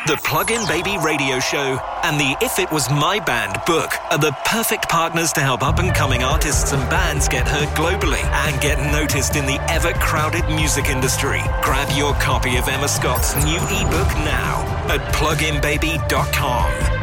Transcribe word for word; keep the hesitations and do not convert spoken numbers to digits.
The Plug-in Baby Radio Show and the If It Was My Band book are the perfect partners to help up-and-coming artists and bands get heard globally and get noticed in the ever-crowded music industry. Grab your copy of Emma Scott's new ebook now at plug in baby dot com.